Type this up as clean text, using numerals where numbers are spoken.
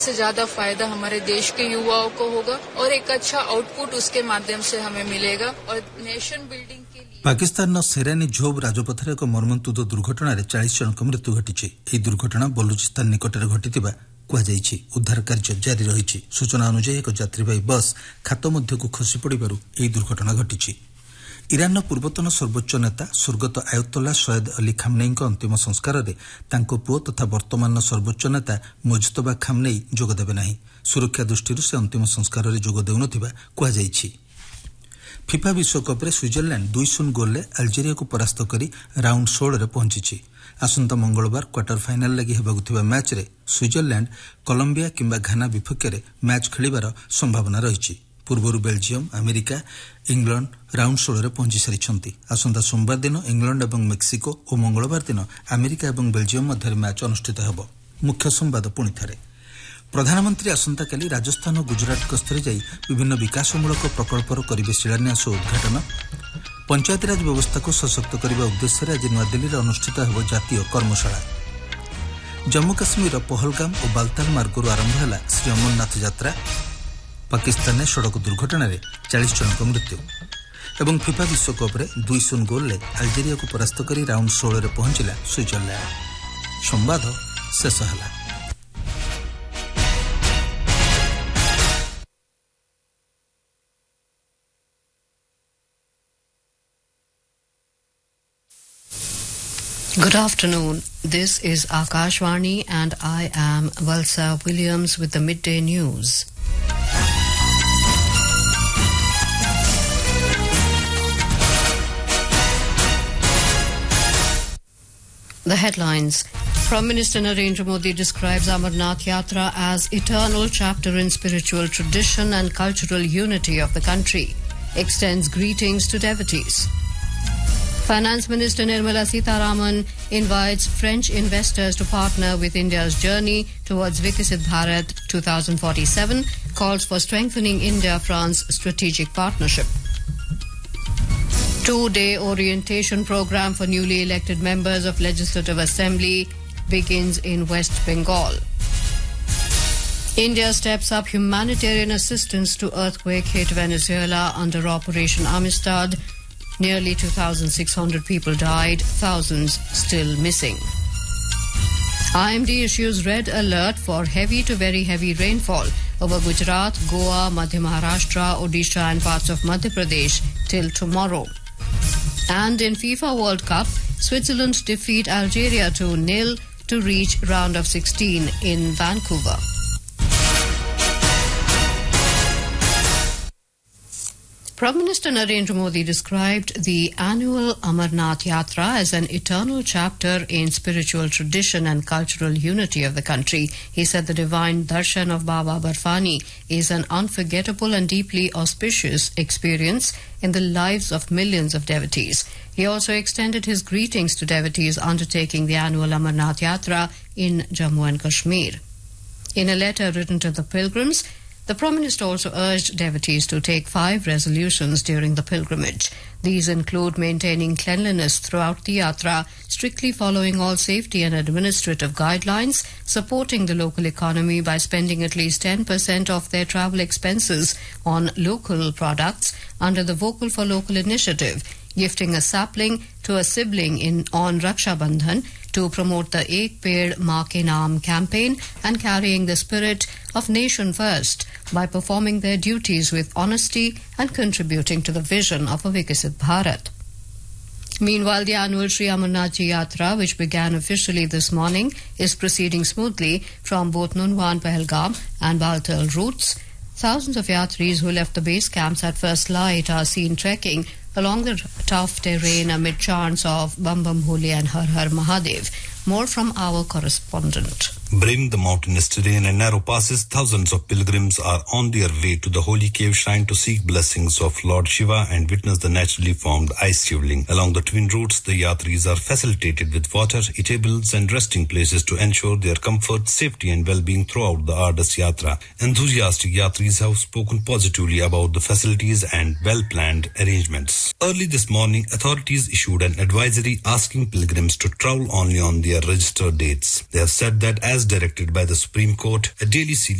से ज्यादा फायदा हमारे देश के युवाओं को होगा और एक अच्छा आउटपुट उसके माध्यम से हमें मिलेगा और नेशन बिल्डिंग के लिए। पाकिस्तान सेरानी झोब राजपथर एक मर्मन्तुद दुर्घटना 40 जनक मृत्यु घटी। यह दुर्घटना बलुचिस्तान निकटରେ घटिथिबा कुहाଯାଇଛି। उद्धार कार्य जारी रहिछि। सूचना अनुसार एक यात्रीवाही बस खात मध्यकु खसी पड़िबारु यह दुर्घटना घटिछि। इरान पूर्वतन सर्वोच्च नेता स्वर्गत आयतोल्ला सयद अली खामनेई अंतिम संस्कार में तांको पुओ तथा वर्तमान सर्वोच्च नेता मुजतबा खामनेई जोगदेवे नहीं। सुरक्षा दृष्टि से अंतिम संस्कार में जोग देउनथिबा कुहाଯାଇଛି। फिफा विश्वकप रे स्विट्जरलैंड 2-0 गोल रे अल्जेरिया को परास्त करी राउंड 16 रे पहुंची। आसंता मंगलवार क्वार्टर फाइनाल लगी हेबाकु थिबा मैच रे स्विट्जरलैंड कोलंबिया किंबा घाना विपक्ष में मैच खेलिबार संभावना रहिछि। पूर्व बेल्जियम अमेरिका इंग्लैंड राउंड 16 पहुंची सारी। आसंता सोमवार दिन इंग्लैंड और मेक्सिको और मंगलवार दिन अमेरिका और बेल्जियम मध्य मैच अनुष्ठित होब। मुख्य संवाद पुणी थे। प्रधानमंत्री आसंता काली राजस्थान और गुजरात गस्तर जाई विभिन्न विकासमूलक प्रकल्पर करिवे शिलान्यास और उद्घाटन। पंचायतीराज व्यवस्था को सशक्त करने उद्देश्य आज नूआदिल्ली में अनुष्ठित होब जातीय कर्मशाला। जम्मू काश्मीर पहलगाम और बालताल मार्गरू आरंभ है श्री अमरनाथ यात्रा। पाकिस्तान ने सड़क दुर्घटना 40 जनक मृत्यु एवं फिफा विश्वकप रे 2-0 गोल ले अल्जेरिया को परास्त करी राउंड 16 रे पहुंचला स्विट्जरलैंड। संवाद शेष हला। Good afternoon. This is Akashvani and I am Valsa Williams with the midday news. The headlines. Prime Minister Narendra Modi describes Amarnath Yatra as eternal chapter in spiritual tradition and cultural unity of the country. Extends greetings to devotees. Finance Minister Nirmala Sitharaman invites French investors to partner with India's journey towards Viksit Bharat 2047, calls for strengthening India-France strategic partnership. 2-day orientation program for newly elected members of Legislative Assembly begins in West Bengal. India steps up humanitarian assistance to earthquake-hit Venezuela under Operation Amistad. Nearly 2,600 people died, thousands still missing. IMD issues red alert for heavy to very heavy rainfall over Gujarat, Goa, Madhya Maharashtra, Odisha and parts of Madhya Pradesh till tomorrow. And in FIFA World Cup, Switzerland defeat Algeria 2-0 to reach round of 16 in Vancouver. Prime Minister Narendra Modi described the annual Amarnath Yatra as an eternal chapter in spiritual tradition and cultural unity of the country. He said the divine darshan of Baba Barfani is an unforgettable and deeply auspicious experience in the lives of millions of devotees. He also extended his greetings to devotees undertaking the annual Amarnath Yatra in Jammu and Kashmir. In a letter written to the pilgrims, the Prime Minister also urged devotees to take 5 resolutions during the pilgrimage. These include maintaining cleanliness throughout the yatra, strictly following all safety and administrative guidelines, supporting the local economy by spending at least 10% of their travel expenses on local products under the Vocal for Local initiative, gifting a sapling to a sibling on Raksha Bandhan to promote the Ek Ped Maa Ke Naam campaign and carrying the spirit of nation first by performing their duties with honesty and contributing to the vision of a Viksit Bharat. Meanwhile, the annual Sri Amarnath Ji Yatra, which began officially this morning, is proceeding smoothly from both Nunwan, Pahalgam and Baltal routes. Thousands of yatris who left the base camps at first light are seen trekking along the tough terrain amid chants of Bam Bam Holi and Har Har Mahadev. More from our correspondent. Braving the mountainous terrain and narrow passes, thousands of pilgrims are on their way to the holy cave shrine to seek blessings of Lord Shiva and witness the naturally formed ice shivling. Along the twin routes, the yatris are facilitated with water, eatables and resting places to ensure their comfort, safety and well-being throughout the arduous yatra. Enthusiastic yatris have spoken positively about the facilities and well-planned arrangements. Early this morning, authorities issued an advisory asking pilgrims to travel only on their registered dates. They have said that as as directed by the Supreme Court, a daily